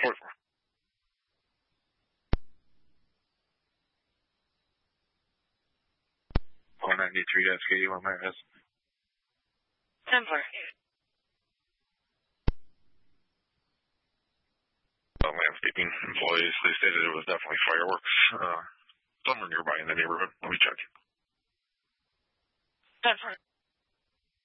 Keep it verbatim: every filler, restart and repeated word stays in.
forty-four. one ninety-three S K U on that, yes. ten four. Uh, landscaping employees, they stated it was definitely fireworks. Uh, somewhere nearby in the neighborhood. Let me check. ten four.